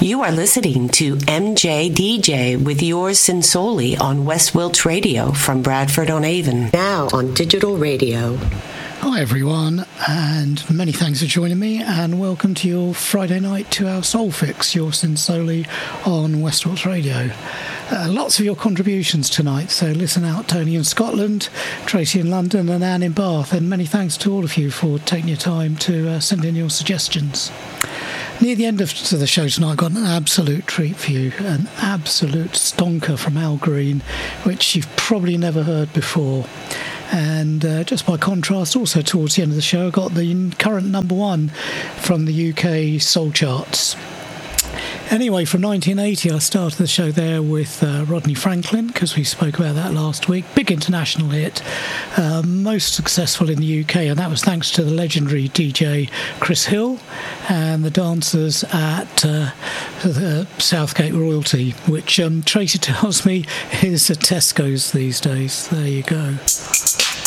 You are listening to MJDJ with yours sincerely on West Wilts Radio from Bradford-on-Avon. Now on digital radio. Hi everyone, and many thanks for joining me, and welcome to your Friday night 2-hour Soul Fix, yours sincerely on West Wilts Radio. Lots of your contributions tonight, so listen out, Tony in Scotland, Tracy in London and Anne in Bath, and many thanks to all of you for taking your time to send in your suggestions. Near the end of the show tonight, I've got an absolute treat for you, an absolute stonker from Al Green, which you've probably never heard before. And just by contrast, also towards the end of the show, I got the current number one from the UK soul charts. Anyway, from 1980, I started the show there with Rodney Franklin, because we spoke about that last week. Big international hit, most successful in the UK, and that was thanks to the legendary DJ Chris Hill and the dancers at the Southgate Royalty, which Tracy tells me is at Tesco's these days. There you go.